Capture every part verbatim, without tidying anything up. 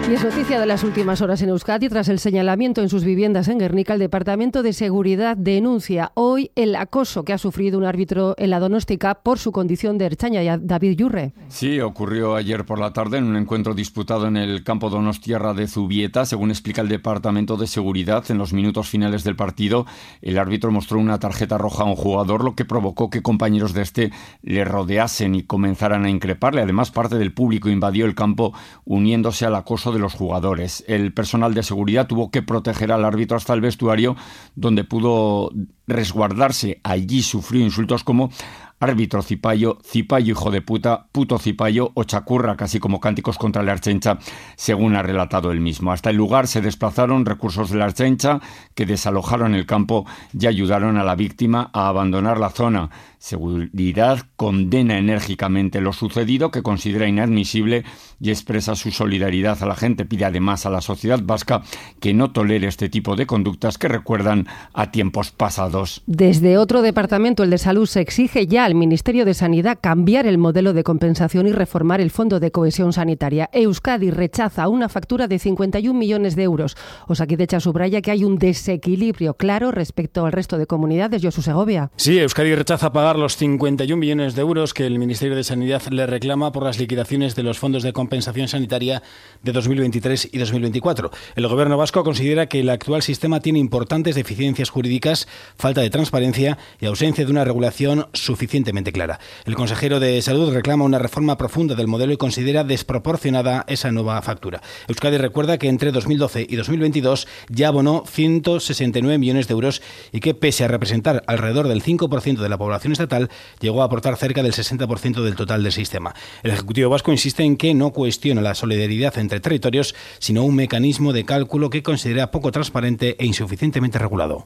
Y es noticia de las últimas horas en Euskadi. Tras el señalamiento en sus viviendas en Gernika, el Departamento de Seguridad denuncia hoy el acoso que ha sufrido un árbitro en la Donóstica por su condición de ertzaina, David Yurre. Sí, ocurrió ayer por la tarde en un encuentro disputado en el campo Donostiarra de Zubieta. Según explica el Departamento de Seguridad, en los minutos finales del partido, el árbitro mostró una tarjeta roja a un jugador, lo que provocó que compañeros de este le rodeasen y comenzaran a increparle. Además, parte del público invadió el campo uniéndose al acoso de los jugadores. El personal de seguridad tuvo que proteger al árbitro hasta el vestuario, donde pudo resguardarse. Allí sufrió insultos como árbitro cipayo, cipayo hijo de puta, puto cipayo o chacurra, casi como cánticos contra la Ertzaintza, según ha relatado él mismo. Hasta el lugar se desplazaron recursos de la Ertzaintza que desalojaron el campo y ayudaron a la víctima a abandonar la zona. Seguridad condena enérgicamente lo sucedido, que considera inadmisible, y expresa su solidaridad a la gente. Pide además a la sociedad vasca que no tolere este tipo de conductas que recuerdan a tiempos pasados. Desde otro departamento, el de Salud, se exige ya al Ministerio de Sanidad cambiar el modelo de compensación y reformar el Fondo de Cohesión Sanitaria. Euskadi rechaza una factura de cincuenta y un millones de euros. Osakidetza subraya que hay un desequilibrio claro respecto al resto de comunidades. Josu Segovia. Sí, Euskadi rechaza pagar los cincuenta y un millones de euros que el Ministerio de Sanidad le reclama por las liquidaciones de los fondos de compensación sanitaria de dos mil veintitrés y dos mil veinticuatro. El Gobierno vasco considera que el actual sistema tiene importantes deficiencias jurídicas, falta de transparencia y ausencia de una regulación suficientemente clara. El consejero de Salud reclama una reforma profunda del modelo y considera desproporcionada esa nueva factura. Euskadi recuerda que entre dos mil doce y dos mil veintidós ya abonó ciento sesenta y nueve millones de euros y que, pese a representar alrededor del cinco por ciento de la población estatal, llegó a aportar cerca del sesenta por ciento del total del sistema. El Ejecutivo vasco insiste en que no cuestiona la solidaridad entre territorios, sino un mecanismo de cálculo que considera poco transparente e insuficientemente regulado.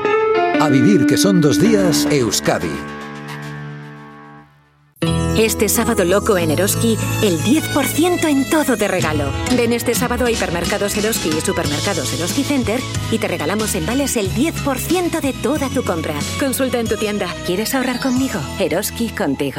A vivir, que son dos días, Euskadi. Este sábado loco en Eroski, el diez por ciento en todo de regalo. Ven este sábado a Hipermercados Eroski y Supermercados Eroski Center y te regalamos en vales el diez por ciento de toda tu compra. Consulta en tu tienda. ¿Quieres ahorrar conmigo? Eroski contigo.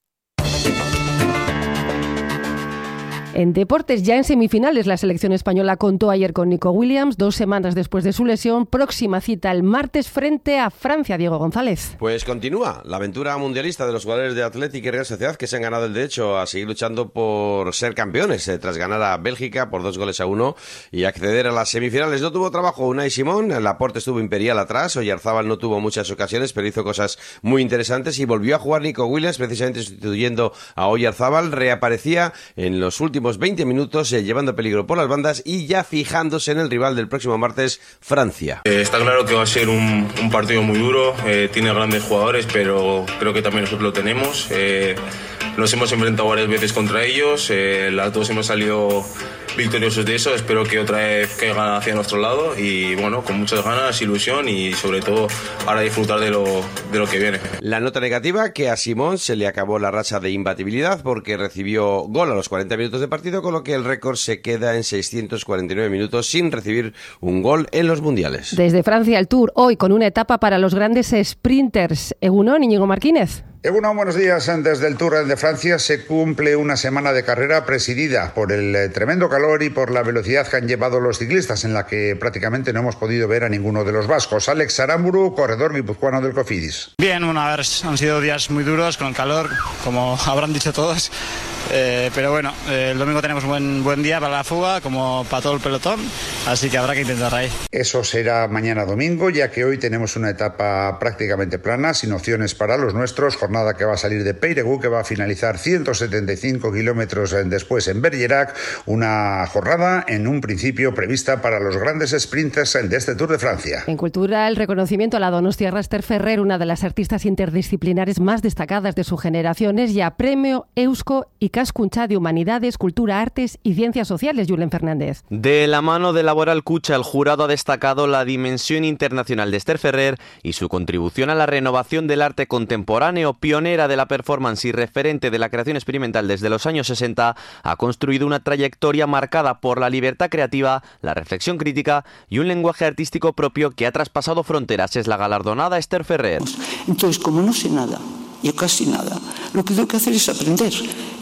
En deportes, ya en semifinales, la selección española contó ayer con Nico Williams, dos semanas después de su lesión. Próxima cita el martes frente a Francia. Diego González. Pues continúa la aventura mundialista de los jugadores de Athletic y Real Sociedad, que se han ganado el derecho a seguir luchando por ser campeones, eh, tras ganar a Bélgica por dos goles a uno y acceder a las semifinales. No tuvo trabajo Unai Simón, Laporte estuvo imperial atrás, Oyarzábal no tuvo muchas ocasiones, pero hizo cosas muy interesantes y volvió a jugar Nico Williams, precisamente sustituyendo a Oyarzábal. Reaparecía en los últimos veinte minutos, eh, llevando peligro por las bandas y ya fijándose en el rival del próximo martes, Francia. Eh, está claro que va a ser un, un partido muy duro, eh, tiene grandes jugadores, pero creo que también nosotros lo tenemos. Eh, nos hemos enfrentado varias veces contra ellos, eh, las dos hemos salido victoriosos de eso. Espero que otra vez caigan hacia nuestro lado y bueno, con muchas ganas, ilusión y sobre todo ahora disfrutar de lo, de lo que viene. La nota negativa, que a Simón se le acabó la racha de imbatibilidad porque recibió gol a los cuarenta minutos de partido, con lo que el récord se queda en seiscientos cuarenta y nueve minutos sin recibir un gol en los mundiales. Desde Francia el Tour, hoy con una etapa para los grandes sprinters. Egunon, Íñigo Martínez. Egunon, buenos días. Desde el Tour de Francia se cumple una semana de carrera presidida por el tremendo calor y por la velocidad que han llevado los ciclistas, en la que prácticamente no hemos podido ver a ninguno de los vascos. Alex Aramburu, corredor guipuzcoano del Cofidis. Bien, bueno, a ver, han sido días muy duros con el calor, como habrán dicho todos. Eh, pero bueno, eh, el domingo tenemos buen buen día para la fuga, como para todo el pelotón, así que habrá que intentar ahí. Eso será mañana domingo, ya que hoy tenemos una etapa prácticamente plana, sin opciones para los nuestros, jornada que va a salir de Peyregú, que va a finalizar ciento setenta y cinco kilómetros después en Bergerac, una jornada en un principio prevista para los grandes sprinters de este Tour de Francia. En cultura, el reconocimiento a la donostiarra Esther Ferrer, una de las artistas interdisciplinares más destacadas de su generación, es ya premio Eusko y Ikaskuntza de Humanidades, Cultura, Artes y Ciencias Sociales. Julen Fernández. De la mano de Laboral Kutxa, el jurado ha destacado la dimensión internacional de Esther Ferrer y su contribución a la renovación del arte contemporáneo. Pionera de la performance y referente de la creación experimental desde los años sesenta, ha construido una trayectoria marcada por la libertad creativa, la reflexión crítica y un lenguaje artístico propio que ha traspasado fronteras. Es la galardonada Esther Ferrer. Entonces, como no sé nada, yo casi nada, lo que tengo que hacer es aprender.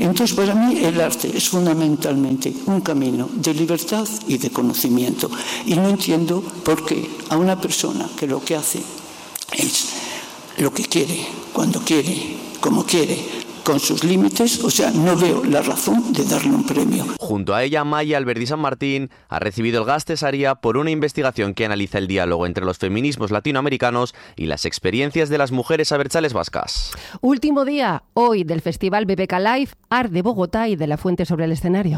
Entonces, para mí el arte es fundamentalmente un camino de libertad y de conocimiento. Y no entiendo por qué a una persona que lo que hace es lo que quiere, cuando quiere, como quiere, con sus límites, o sea, no veo la razón de darle un premio. Junto a ella, Maya Alberdi San Martín ha recibido el Gas Tesaria por una investigación que analiza el diálogo entre los feminismos latinoamericanos y las experiencias de las mujeres abertzales vascas. Último día, hoy, del Festival B B K Live, Art de Bogotá y de La Fuente sobre el escenario.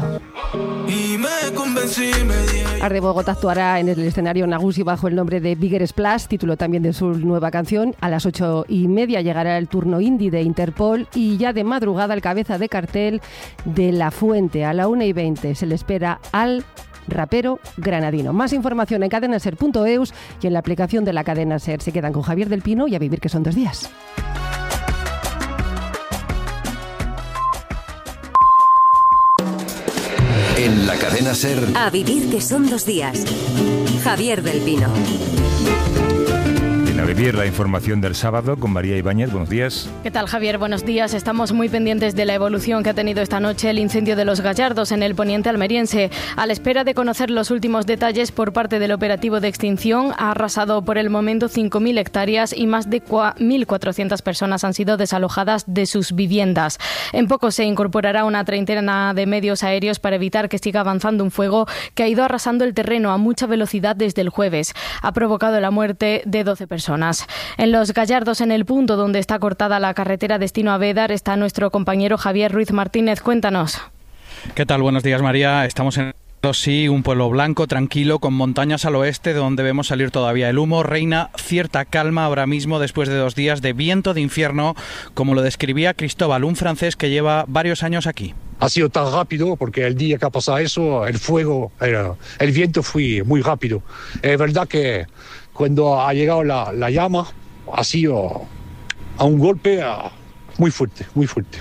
Art de Bogotá actuará en el escenario Nagusi bajo el nombre de Bigger Splash, título también de su nueva canción. A las ocho y media llegará el turno indie de Interpol y ya de madrugada el cabeza de cartel de La Fuente. A la una y veinte se le espera al rapero granadino. Más información en cadenaser punto eus y en la aplicación de la Cadena Ser. Se quedan con Javier del Pino y a vivir que son dos días. En la Cadena Ser. A vivir que son dos días. Javier del Pino. A vivir la información del sábado con María Ibáñez. Buenos días. ¿Qué tal, Javier? Buenos días. Estamos muy pendientes de la evolución que ha tenido esta noche el incendio de Los Gallardos en el poniente almeriense. A la espera de conocer los últimos detalles por parte del operativo de extinción, ha arrasado por el momento cinco mil hectáreas y más de mil cuatrocientas personas han sido desalojadas de sus viviendas. En poco se incorporará una treintena de medios aéreos para evitar que siga avanzando un fuego que ha ido arrasando el terreno a mucha velocidad desde el jueves. Ha provocado la muerte de doce personas. En Los Gallardos, en el punto donde está cortada la carretera destino a Bédar, está nuestro compañero Javier Ruiz Martínez. Cuéntanos. ¿Qué tal? Buenos días, María. Estamos en... Sí, un pueblo blanco, tranquilo, con montañas al oeste, de donde vemos salir todavía el humo. Reina cierta calma ahora mismo después de dos días de viento de infierno, como lo describía Cristóbal, un francés que lleva varios años aquí. Ha sido tan rápido porque el día que ha pasado eso, el fuego, el, el viento fue muy rápido. Es verdad que cuando ha llegado la, la llama, ha sido a un golpe a, muy fuerte, muy fuerte.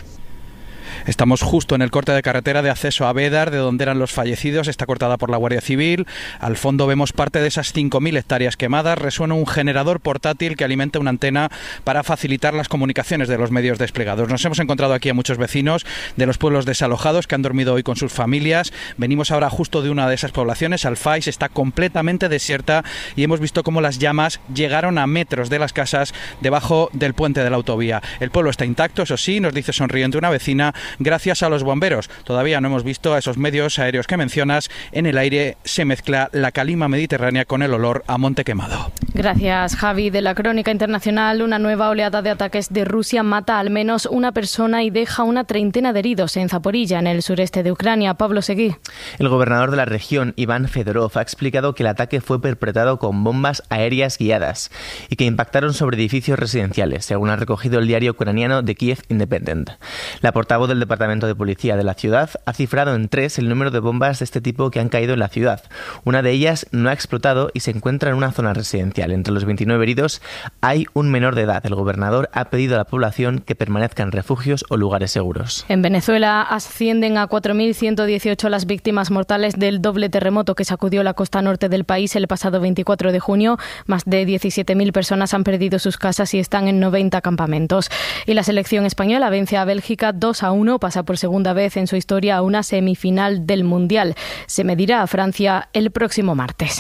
Estamos justo en el corte de carretera de acceso a Bédar, de donde eran los fallecidos. Está cortada por la Guardia Civil. Al fondo vemos parte de esas cinco mil hectáreas quemadas. Resuena un generador portátil que alimenta una antena para facilitar las comunicaciones de los medios desplegados. Nos hemos encontrado aquí a muchos vecinos de los pueblos desalojados que han dormido hoy con sus familias. Venimos ahora justo de una de esas poblaciones, Alfais. Está completamente desierta y hemos visto cómo las llamas llegaron a metros de las casas debajo del puente de la autovía. El pueblo está intacto, eso sí, nos dice sonriente una vecina, gracias a los bomberos. Todavía no hemos visto a esos medios aéreos que mencionas. En el aire se mezcla la calima mediterránea con el olor a monte quemado. Gracias, Javi. De la crónica internacional, una nueva oleada de ataques de Rusia mata al menos una persona y deja una treintena de heridos en Zaporilla, en el sureste de Ucrania. Pablo Seguí. El gobernador de la región, Iván Fedorov, ha explicado que el ataque fue perpetrado con bombas aéreas guiadas y que impactaron sobre edificios residenciales, según ha recogido el diario ucraniano The Kiev Independent. La portavoz del Departamento de Policía de la ciudad ha cifrado en tres el número de bombas de este tipo que han caído en la ciudad. Una de ellas no ha explotado y se encuentra en una zona residencial. Entre los veintinueve heridos hay un menor de edad. El gobernador ha pedido a la población que permanezca en refugios o lugares seguros. En Venezuela ascienden a cuatro mil ciento dieciocho las víctimas mortales del doble terremoto que sacudió la costa norte del país el pasado veinticuatro de junio. Más de diecisiete mil personas han perdido sus casas y están en noventa campamentos. Y la selección española vence a Bélgica dos a uno, pasa por segunda vez en su historia a una semifinal del Mundial. Se medirá a Francia el próximo martes.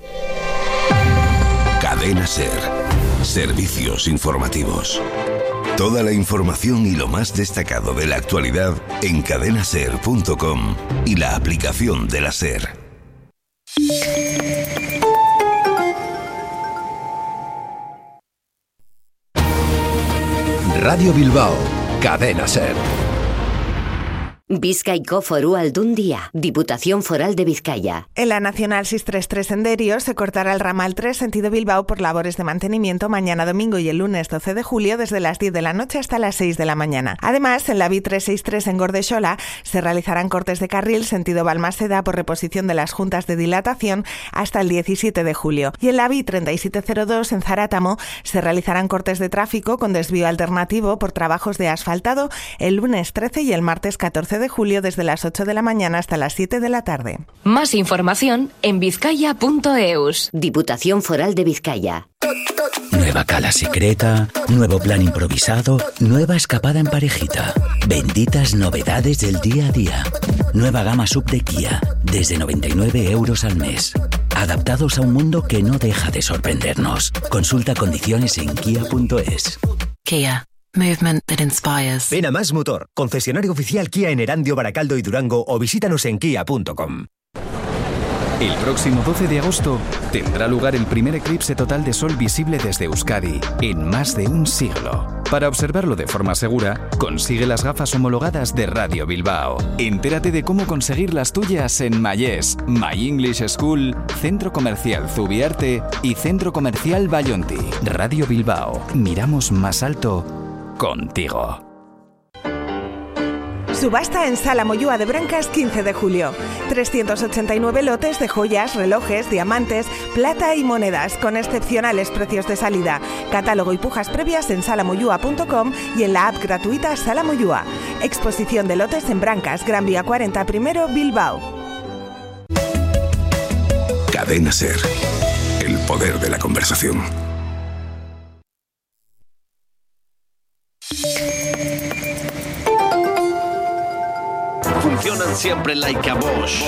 Cadena Ser. Servicios informativos. Toda la información y lo más destacado de la actualidad en cadenaser punto com y la aplicación de la Ser. Radio Bilbao, Cadena Ser. Bizkaiko Foru Aldundia, Diputación Foral de Vizcaya. En la Nacional seiscientos treinta y tres en Derio se cortará el ramal tres sentido Bilbao por labores de mantenimiento mañana domingo y el lunes doce de julio desde las diez de la noche hasta las seis de la mañana. Además, en la B trescientos sesenta y tres en Gordexola se realizarán cortes de carril sentido Balmaseda por reposición de las juntas de dilatación hasta el diecisiete de julio. Y en la B treinta y siete cero dos en Zarátamo se realizarán cortes de tráfico con desvío alternativo por trabajos de asfaltado el lunes trece y el martes catorce de julio desde las ocho de la mañana hasta las siete de la tarde. Más información en vizcaya punto eus. Diputación Foral de Vizcaya. Nueva cala secreta, nuevo plan improvisado, nueva escapada en parejita. Benditas novedades del día a día. Nueva gama sub de Kia, desde noventa y nueve euros al mes. Adaptados a un mundo que no deja de sorprendernos. Consulta condiciones en kia punto es. Kia. Movement that inspires. Ven a Más Motor, concesionario oficial Kia en Erandio, Baracaldo y Durango, o visítanos en kia punto com. El próximo doce de agosto tendrá lugar el primer eclipse total de sol visible desde Euskadi en más de un siglo. Para observarlo de forma segura, consigue las gafas homologadas de Radio Bilbao. Entérate de cómo conseguir las tuyas en Mayés, My English School, Centro Comercial Zubiarte y Centro Comercial Bayonti. Radio Bilbao, miramos más alto contigo. Subasta en Sala Moyúa de Brancas quince de julio. trescientos ochenta y nueve lotes de joyas, relojes, diamantes, plata y monedas con excepcionales precios de salida. Catálogo y pujas previas en sala moyúa punto com y en la app gratuita Sala Moyúa. Exposición de lotes en Brancas, Gran Vía cuarenta primero, Bilbao. Cadena SER. El poder de la conversación. Funcionan siempre like a Bosch.